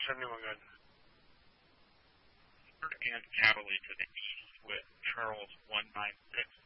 71 good. And Cavally to the east with Charles 196.